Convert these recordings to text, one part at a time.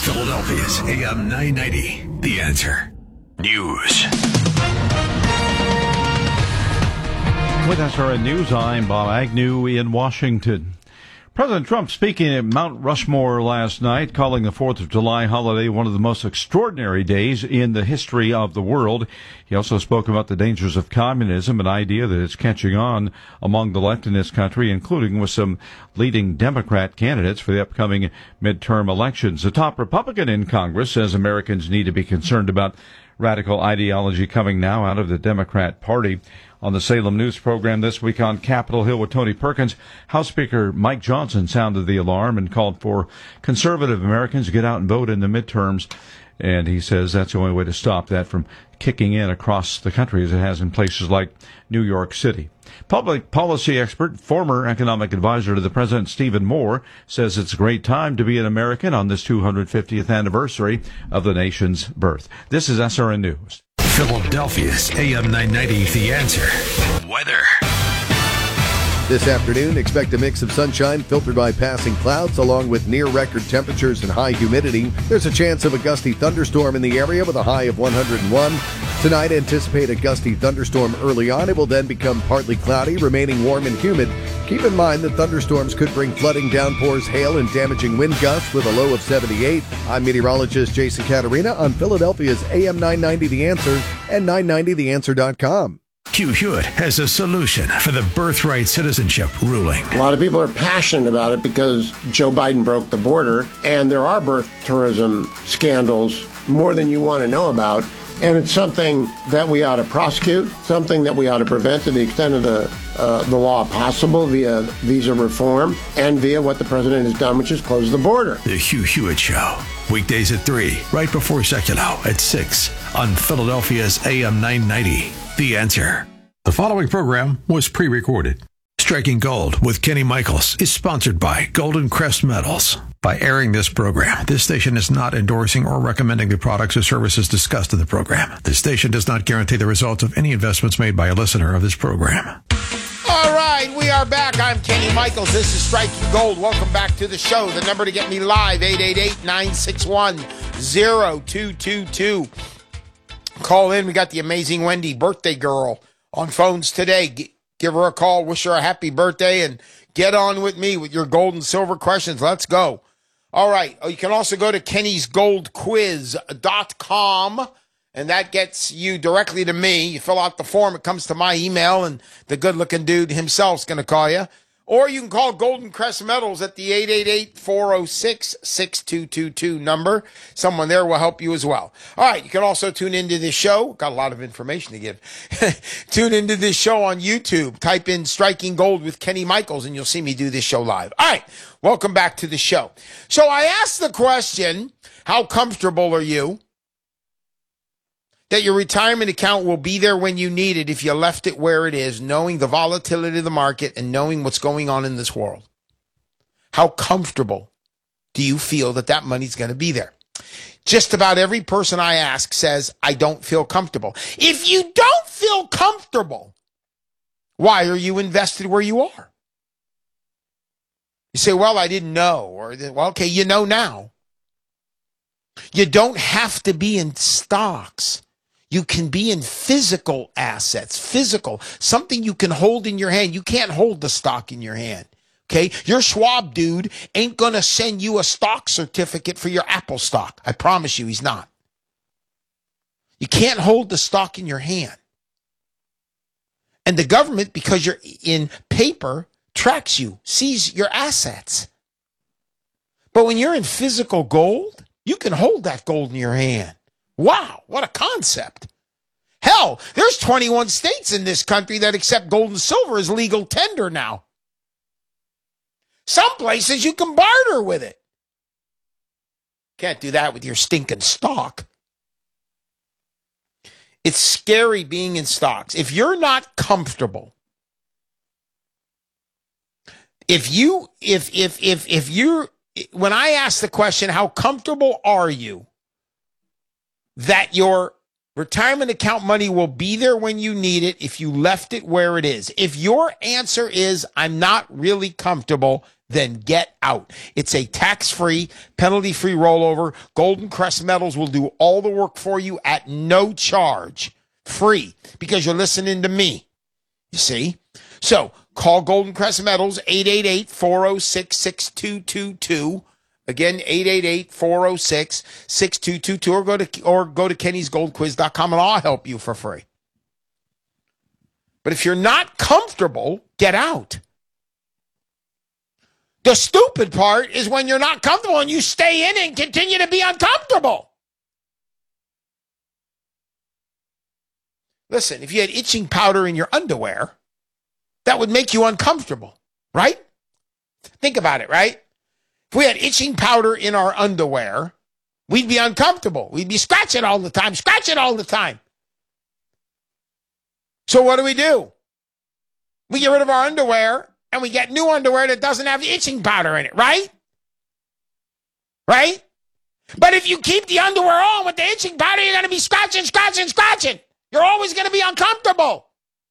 Philadelphia's AM 990, The Answer. News. With SRN News, I'm Bob Agnew in Washington. President Trump speaking at Mount Rushmore last night, calling the 4th of July holiday one of the most extraordinary days in the history of the world. He also spoke about the dangers of communism, an idea that is catching on among the left in this country, including with some leading Democrat candidates for the upcoming midterm elections. The top Republican in Congress says Americans need to be concerned about radical ideology coming now out of the Democrat Party. On the Salem News program this week on Capitol Hill with Tony Perkins, House Speaker Mike Johnson sounded the alarm and called for conservative Americans to get out and vote in the midterms. And he says that's the only way to stop that from kicking in across the country as it has in places like New York City. Public policy expert, former economic advisor to the president, Stephen Moore, says it's a great time to be an American on this 250th anniversary of the nation's birth. This is SRN News. Philadelphia's AM 990, The Answer. Weather. This afternoon, expect a mix of sunshine filtered by passing clouds along with near-record temperatures and high humidity. There's a chance of a gusty thunderstorm in the area with a high of 101. Tonight, anticipate a gusty thunderstorm early on. It will then become partly cloudy, remaining warm and humid. Keep in mind that thunderstorms could bring flooding, downpours, hail, and damaging wind gusts with a low of 78. I'm meteorologist Jason Caterina on Philadelphia's AM 990 The Answer and 990theanswer.com. Q Hewitt has a solution for the birthright citizenship ruling. A lot of people are passionate about it because Joe Biden broke the border, and there are birth tourism scandals more than you want to know about. And it's something that we ought to prosecute, something that we ought to prevent to the extent of the law possible via visa reform and via what the president has done, which is close the border. The Hugh Hewitt Show. Weekdays at 3, right before Seculo at 6 on Philadelphia's AM 990. The Answer. The following program was pre-recorded. Striking Gold with Kenny Michaels is sponsored by Golden Crest Metals. By airing this program, this station is not endorsing or recommending the products or services discussed in the program. This station does not guarantee the results of any investments made by a listener of this program. All right, we are back. I'm Kenny Michaels. This is Striking Gold. Welcome back to the show. The number to get me live, 888-961-0222. Call in. We got the amazing Wendy, birthday girl, on phones today. Give her a call, wish her a happy birthday, and get on with me with your gold and silver questions. Let's go. All right. You can also go to kennysgoldquiz.com, and that gets you directly to me. You fill out the form. It comes to my email, and the good-looking dude himself is going to call you. Or you can call Golden Crest Metals at the 888-406-6222 number. Someone there will help you as well. All right, you can also tune into this show. Got a lot of information to give. Tune into this show on YouTube. Type in Striking Gold with Kenny Michaels, and you'll see me do this show live. All right, welcome back to the show. So I asked the question, how comfortable are you that your retirement account will be there when you need it if you left it where it is, knowing the volatility of the market and knowing what's going on in this world? How comfortable do you feel that that money's going to be there? Just about every person I ask says, I don't feel comfortable. If you don't feel comfortable, why are you invested where you are? You say, well, I didn't know. Or, well, okay, you know now. You don't have to be in stocks. You can be in physical assets, something you can hold in your hand. You can't hold the stock in your hand, okay? Your Schwab dude ain't going to send you a stock certificate for your Apple stock. I promise you he's not. You can't hold the stock in your hand. And the government, because you're in paper, tracks you, sees your assets. But when you're in physical gold, you can hold that gold in your hand. Wow, what a concept. Hell, there's 21 states in this country that accept gold and silver as legal tender now. Some places you can barter with it. Can't do that with your stinking stock. It's scary being in stocks. If you're not comfortable, when I ask the question, how comfortable are you that your retirement account money will be there when you need it if you left it where it is? If your answer is, I'm not really comfortable, then get out. It's a tax-free, penalty-free rollover. Golden Crest Metals will do all the work for you at no charge. Free, because you're listening to me. You see? So call Golden Crest Metals, 888-406-6222. Again, 888-406-6222, or go to kennysgoldquiz.com, and I'll help you for free. But if you're not comfortable, get out. The stupid part is when you're not comfortable and you stay in and continue to be uncomfortable. Listen, if you had itching powder in your underwear, that would make you uncomfortable, right? Think about it, right? If we had itching powder in our underwear, we'd be uncomfortable. We'd be scratching all the time. So what do? We get rid of our underwear and we get new underwear that doesn't have itching powder in it, right? Right? But if you keep the underwear on with the itching powder, you're going to be scratching. You're always going to be uncomfortable.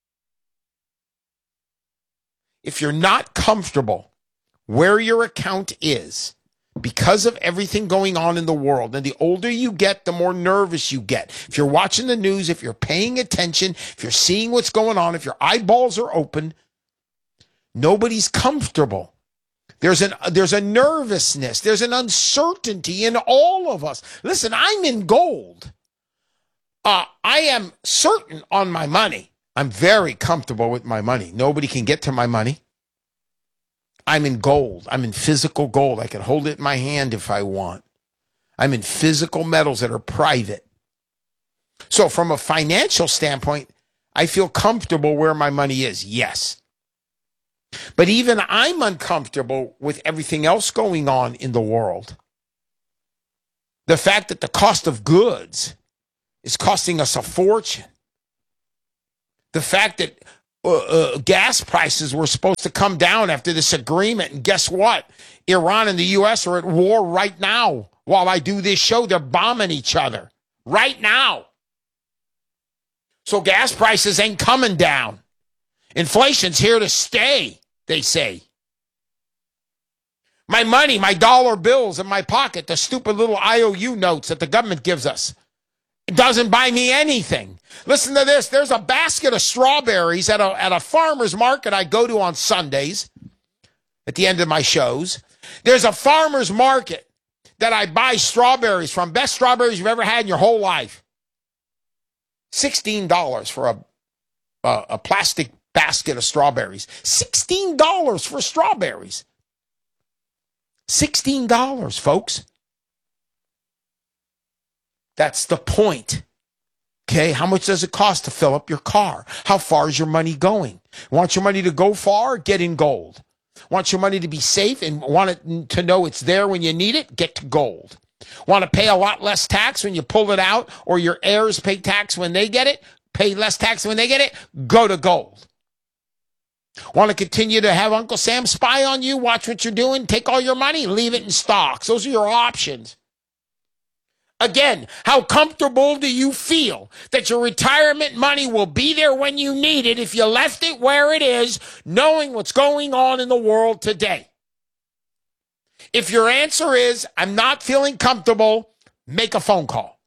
If you're not comfortable where your account is because of everything going on in the world, and the older you get, the more nervous you get. If you're watching the news, if you're paying attention, if you're seeing what's going on, if your eyeballs are open, nobody's comfortable. There's a nervousness. There's an uncertainty in all of us. Listen, I'm in gold. I am certain on my money. I'm very comfortable with my money. Nobody can get to my money. I'm in gold. I'm in physical gold. I can hold it in my hand if I want. I'm in physical metals that are private. So from a financial standpoint, I feel comfortable where my money is. Yes. But even I'm uncomfortable with everything else going on in the world. The fact that the cost of goods is costing us a fortune. The fact that gas prices were supposed to come down after this agreement, and guess what? Iran and the U.S. are at war right now. While I do this show, they're bombing each other right now. So gas prices ain't coming down. Inflation's here to stay, they say. My money, my dollar bills in my pocket, the stupid little IOU notes that the government gives us, it doesn't buy me anything. Listen to this. There's a basket of strawberries at a farmer's market I go to on Sundays at the end of my shows. There's a farmer's market that I buy strawberries from. Best strawberries you've ever had in your whole life. $16 for a plastic basket of strawberries. $16 for strawberries. $16, folks. That's the point. Okay, how much does it cost to fill up your car? How far is your money going? Want your money to go far? Get in gold. Want your money to be safe and want it to know it's there when you need it? Get to gold. Want to pay a lot less tax when you pull it out, or your heirs pay tax when they get it? Pay less tax when they get it? Go to gold. Want to continue to have Uncle Sam spy on you? Watch what you're doing? Take all your money, leave it in stocks. Those are your options. Again, how comfortable do you feel that your retirement money will be there when you need it if you left it where it is, knowing what's going on in the world today? If your answer is, I'm not feeling comfortable, make a phone call.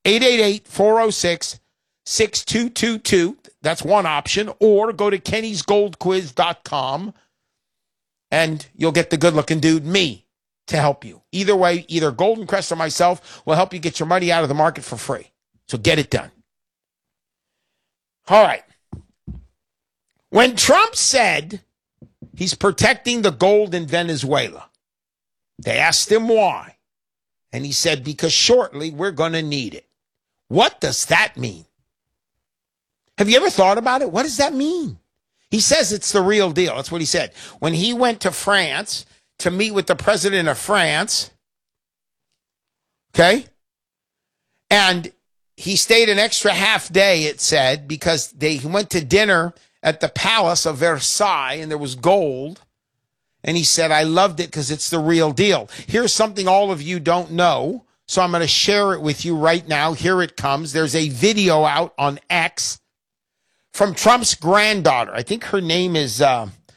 888-406-6222. That's one option. Or go to kennysgoldquiz.com and you'll get the good-looking dude, me, to help you. Either way, either Golden Crest or myself will help you get your money out of the market for free. So get it done. All right. When Trump said he's protecting the gold in Venezuela, they asked him why. And he said, because shortly we're going to need it. What does that mean? Have you ever thought about it? What does that mean? He says it's the real deal. That's what he said. When he went to France to meet with the president of France, okay? And he stayed an extra half day, it said, because he went to dinner at the Palace of Versailles, and there was gold. And he said, I loved it because it's the real deal. Here's something all of you don't know, so I'm going to share it with you right now. Here it comes. There's a video out on X from Trump's granddaughter. I think her name is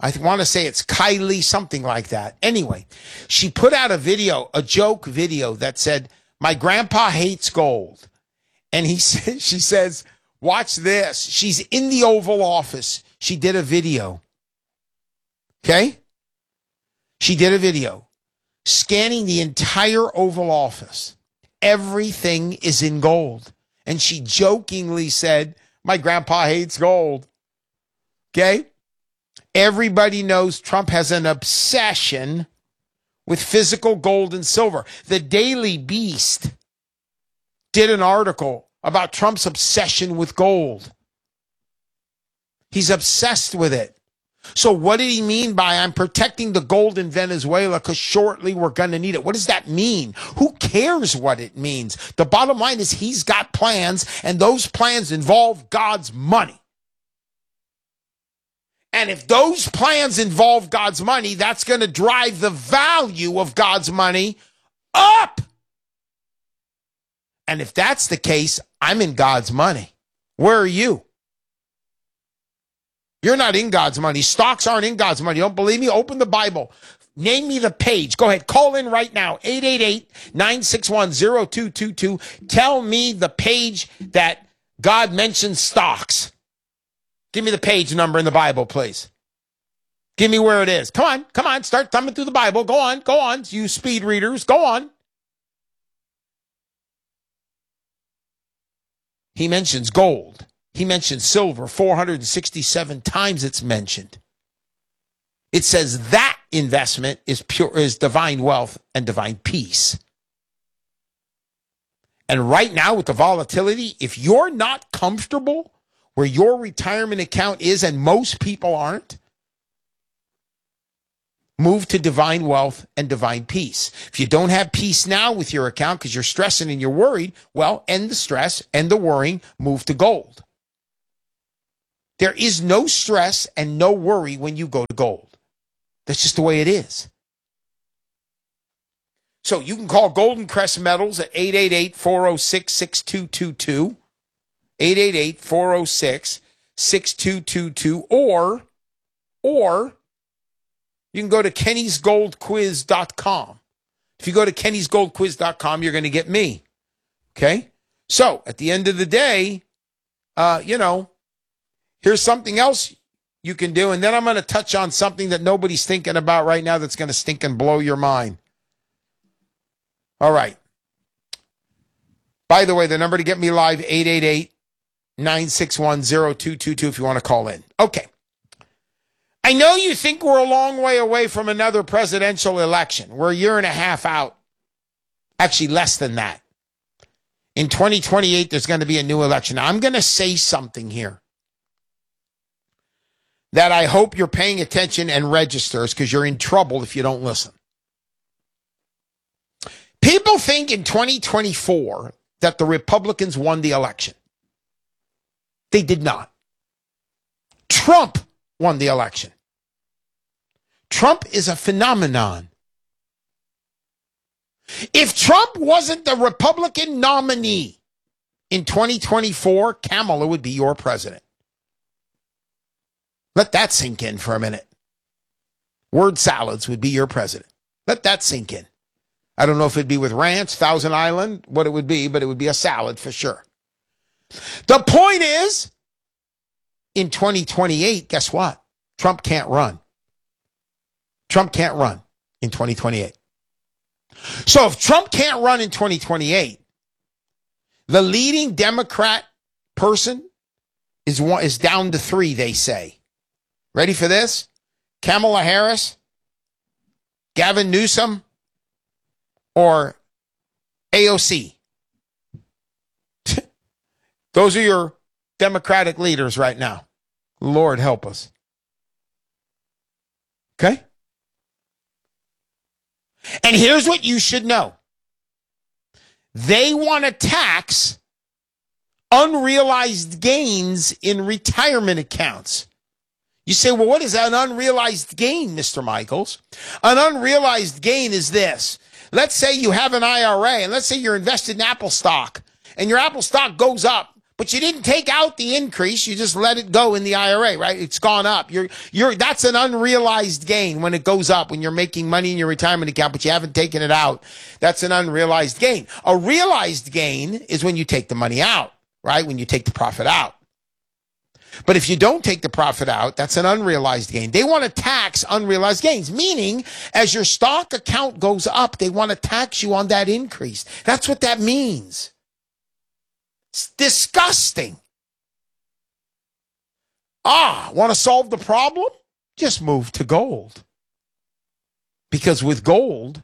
I want to say it's Kylie, something like that. Anyway, she put out a video, a joke video that said, "My grandpa hates gold." And she says, watch this. She's in the Oval Office. She did a video. Okay? She did a video scanning the entire Oval Office. Everything is in gold. And she jokingly said, "My grandpa hates gold." Okay? Everybody knows Trump has an obsession with physical gold and silver. The Daily Beast did an article about Trump's obsession with gold. He's obsessed with it. So what did he mean by "I'm protecting the gold in Venezuela because shortly we're going to need it"? What does that mean? Who cares what it means? The bottom line is he's got plans, and those plans involve God's money. And if those plans involve God's money, that's going to drive the value of God's money up. And if that's the case, I'm in God's money. Where are you? You're not in God's money. Stocks aren't in God's money. You don't believe me? Open the Bible. Name me the page. Go ahead. Call in right now. 888-961-0222. Tell me the page that God mentions stocks. Give me the page number in the Bible, please. Give me where it is. Come on. Start thumbing through the Bible. Go on. You speed readers. Go on. He mentions gold. He mentions silver 467 times it's mentioned. It says that investment is divine wealth and divine peace. And right now with the volatility, if you're not comfortable where your retirement account is, and most people aren't, move to divine wealth and divine peace. If you don't have peace now with your account because you're stressing and you're worried, well, end the stress and the worrying, move to gold. There is no stress and no worry when you go to gold. That's just the way it is. So you can call Golden Crest Metals at 888-406-6222, 888-406-6222, or you can go to kennysgoldquiz.com. If you go to kennysgoldquiz.com, you're going to get me. Okay? So, at the end of the day, here's something else you can do, and then I'm going to touch on something that nobody's thinking about right now that's going to stink and blow your mind. All right. By the way, the number to get me live, 888-961-0222 if you want to call in. Okay. I know you think we're a long way away from another presidential election. We're a year and a half out. Actually, less than that. In 2028, there's going to be a new election. Now, I'm going to say something here that I hope you're paying attention and registers, because you're in trouble if you don't listen. People think in 2024 that the Republicans won the election. They did not. Trump won the election. Trump is a phenomenon. If Trump wasn't the Republican nominee in 2024, Kamala would be your president. Let that sink in for a minute. Word salads would be your president. Let that sink in. I don't know if it'd be with ranch, Thousand Island, what it would be, but it would be a salad for sure. The point is, in 2028, guess what? Trump can't run. Trump can't run in 2028. So if Trump can't run in 2028, the leading Democrat person is down to 3, they say. Ready for this? Kamala Harris, Gavin Newsom, or AOC. Those are your Democratic leaders right now. Lord help us. Okay? And here's what you should know. They want to tax unrealized gains in retirement accounts. You say, well, what is an unrealized gain, Mr. Michaels? An unrealized gain is this. Let's say you have an IRA, and let's say you're invested in Apple stock, and your Apple stock goes up, But you didn't take out the increase. You just let it go in the IRA, right? It's gone up. That's an unrealized gain when it goes up, when you're making money in your retirement account, but you haven't taken it out. That's an unrealized gain. A realized gain is when you take the money out, right? When you take the profit out. But if you don't take the profit out, that's an unrealized gain. They want to tax unrealized gains, meaning as your stock account goes up, they want to tax you on that increase. That's what that means. It's disgusting. Want to solve the problem? Just move to gold. Because with gold,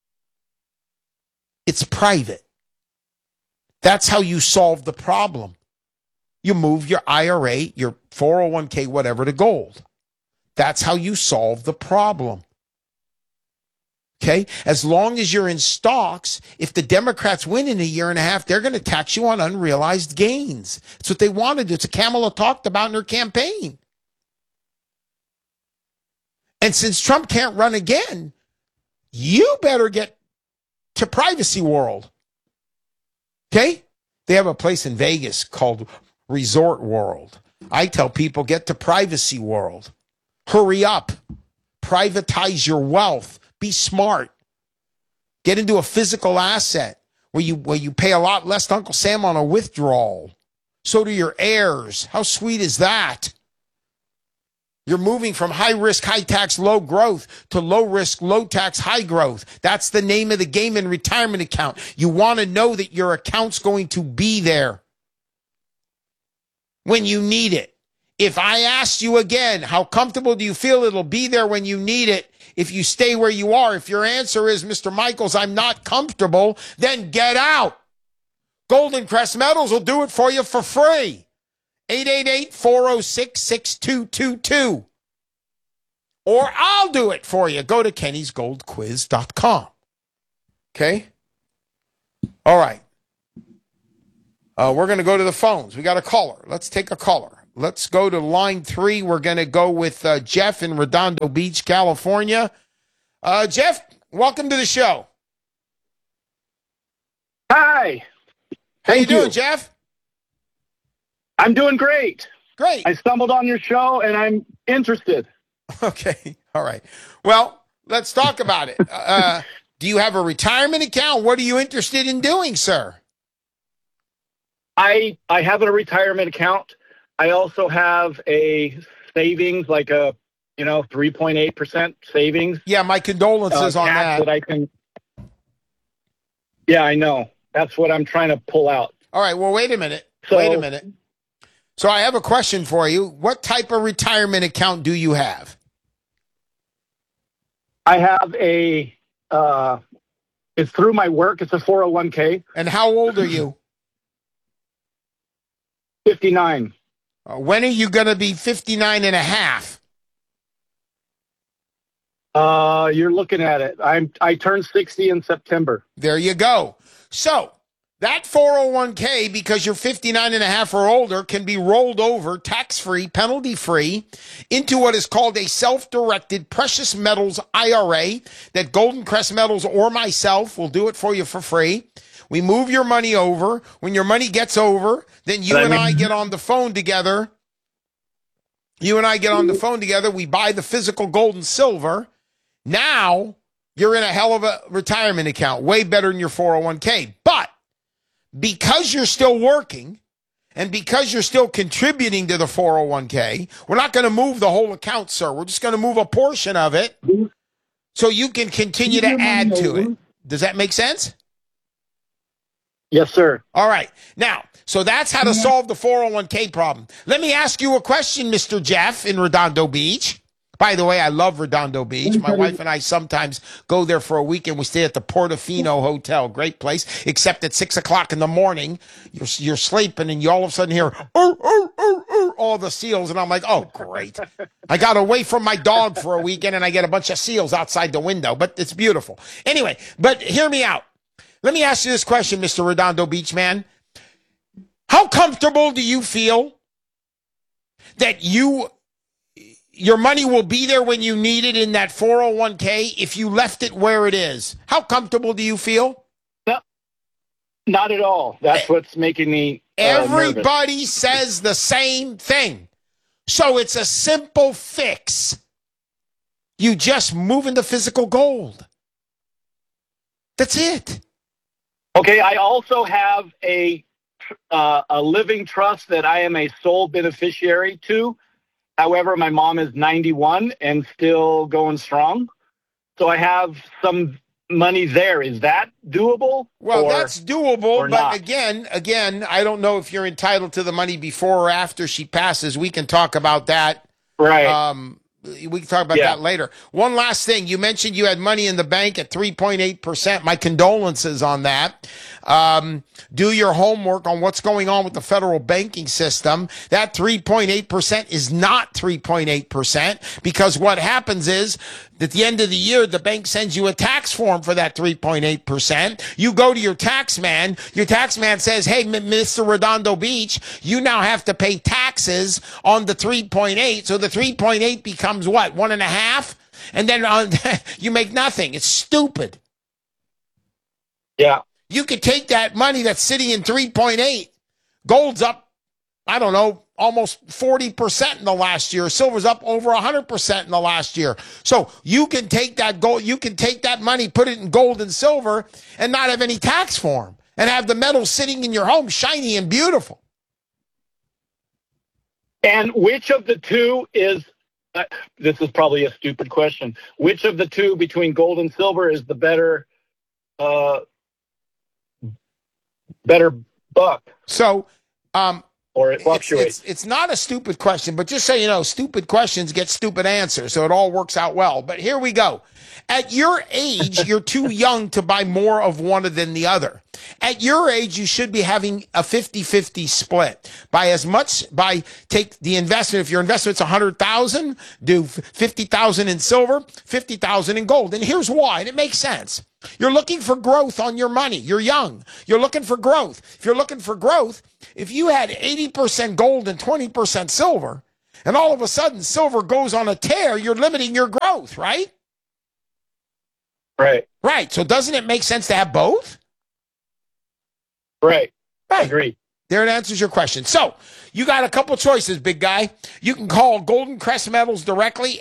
it's private. That's how you solve the problem. You move your IRA, your 401k, whatever, to gold. That's how you solve the problem. Okay? As long as you're in stocks, if the Democrats win in a year and a half, they're going to tax you on unrealized gains. That's what they want to do. It's a Kamala talked about in her campaign. And since Trump can't run again, you better get to Privacy World. Okay? They have a place in Vegas called Resort World. I tell people, get to Privacy World. Hurry up. Privatize your wealth. Be smart. Get into a physical asset where you pay a lot less to Uncle Sam on a withdrawal. So do your heirs. How sweet is that? You're moving from high risk, high tax, low growth to low risk, low tax, high growth. That's the name of the game in retirement account. You want to know that your account's going to be there when you need it. If I asked you again, how comfortable do you feel it'll be there when you need it if you stay where you are? If your answer is, Mr. Michaels, I'm not comfortable, then get out. Golden Crest Metals will do it for you for free. 888-406-6222. Or I'll do it for you. Go to kennysgoldquiz.com. Okay? All right. We're going to go to the phones. We got a caller. Let's take a caller. Let's go to line 3. We're going to go with Jeff in Redondo Beach, California. Jeff, welcome to the show. Hi. How you doing, Jeff? I'm doing great. Great. I stumbled on your show, and I'm interested. Okay. All right. Well, let's talk about it. Do you have a retirement account? What are you interested in doing, sir? I have a retirement account. I also have a savings, like a 3.8% savings. Yeah, my condolences on that. I can. Yeah, I know. That's what I'm trying to pull out. All right. Well, wait a minute. So I have a question for you. What type of retirement account do you have? I have it's through my work. It's a 401k. And how old are you? 59. When are you going to be 59 and a half? You're looking at it. I turned 60 in September. There you go. So that 401k, because you're 59 and a half or older, can be rolled over tax-free, penalty-free into what is called a self-directed precious metals IRA that Golden Crest Metals or myself will do it for you for free. We move your money over. When your money gets over, then you and I get on the phone together. We buy the physical gold and silver. Now you're in a hell of a retirement account, way better than your 401k. But because you're still working and because you're still contributing to the 401k, we're not going to move the whole account, sir. We're just going to move a portion of it so you can continue to add to it. Does that make sense? Yes, sir. All right. Now, so that's how to solve the 401k problem. Let me ask you a question, Mr. Jeff in Redondo Beach. By the way, I love Redondo Beach. My wife and I sometimes go there for a weekend. We stay at the Portofino Hotel. Great place, except at 6 o'clock in the morning, you're sleeping and you all of a sudden hear all the seals. And I'm like, oh, great. I got away from my dog for a weekend and I get a bunch of seals outside the window, but it's beautiful. Anyway, but hear me out. Let me ask you this question, Mr. Redondo Beach man. How comfortable do you feel that your money will be there when you need it in that 401k if you left it where it is? How comfortable do you feel? No, not at all. That's what's making me Everybody says the same thing. So it's a simple fix. You just move into physical gold. That's it. Okay, I also have a living trust that I am a sole beneficiary to. However, my mom is 91 and still going strong. So I have some money there. Is that doable? Well, that's doable, but not? again, I don't know if you're entitled to the money before or after she passes. We can talk about that. Right. We can talk about that later. One last thing. You mentioned you had money in the bank at 3.8%. My condolences on that. Do your homework on what's going on with the federal banking system. That 3.8% is not 3.8% because what happens is at the end of the year, the bank sends you a tax form for that 3.8%. You go to your tax man. Your tax man says, hey, Mr. Redondo Beach, you now have to pay taxes on the 3.8. So the 3.8 becomes what? 1.5? And then you make nothing. It's stupid. Yeah. You could take that money that's sitting in 3.8. Gold's up, I don't know, almost 40% in the last year. Silver's up over 100% in the last year. So you can take that gold, you can take that money, put it in gold and silver, and not have any tax form, and have the metal sitting in your home, shiny and beautiful. And which of the two is, this is probably a stupid question, which of the two between gold and silver is the better buck? So, or it fluctuates. It's not a stupid question, but just so you know, stupid questions get stupid answers, so it all works out well. But here we go. At your age, you're too young to buy more of one than the other. At your age, you should be having a 50-50 split. Take the investment. If your investment's $100,000, do 50,000 in silver, 50,000 in gold. And here's why, and it makes sense. You're looking for growth on your money. You're young. You're looking for growth. If you're looking for growth, if you had 80% gold and 20% silver, and all of a sudden silver goes on a tear, you're limiting your growth, right? Right. Right. So doesn't it make sense to have both? Right. Right. Agreed. There it answers your question. So you got a couple choices, big guy. You can call Golden Crest Metals directly,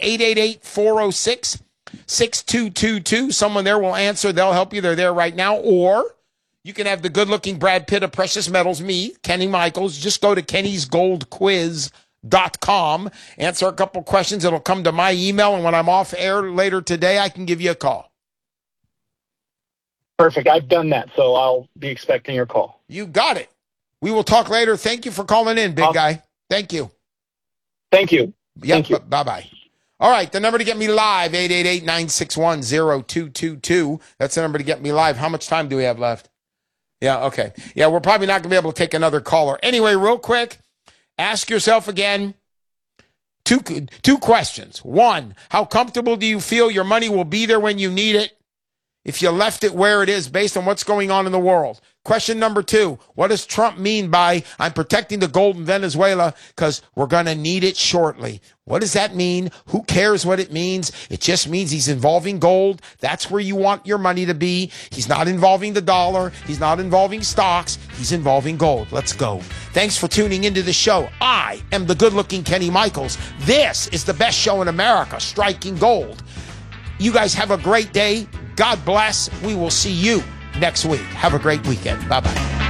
888-406-6222. Someone there will answer. They'll help you. They're there right now. Or you can have the good-looking Brad Pitt of Precious Metals, me, Kenny Michaels. Just go to kennysgoldquiz.com. Answer a couple questions. It'll come to my email, and when I'm off air later today, I can give you a call. Perfect. I've done that, so I'll be expecting your call. You got it. We will talk later. Thank you for calling in, big guy. Thank you. Thank you. Yeah, Thank you. Bye-bye. All right, the number to get me live, 888-961-0222. That's the number to get me live. How much time do we have left? Yeah, okay. Yeah, we're probably not going to be able to take another caller. Anyway, real quick, ask yourself again two questions. One, how comfortable do you feel your money will be there when you need it if you left it where it is based on what's going on in the world? Question number two, what does Trump mean by I'm protecting the gold in Venezuela because we're going to need it shortly? What does that mean? Who cares what it means? It just means he's involving gold. That's where you want your money to be. He's not involving the dollar. He's not involving stocks. He's involving gold. Let's go. Thanks for tuning into the show. I am the good-looking Kenny Michaels. This is the best show in America, Striking Gold. You guys have a great day. God bless. We will see you next week. Have a great weekend. Bye-bye.